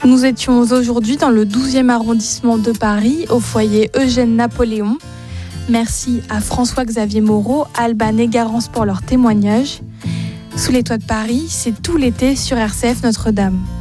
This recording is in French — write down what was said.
Nous étions aujourd'hui dans le 12e arrondissement de Paris, au foyer Eugène Napoléon. Merci à François-Xavier Moreau, Alban et Garance pour leur témoignage. Sous les toits de Paris, c'est tout l'été sur RCF Notre-Dame.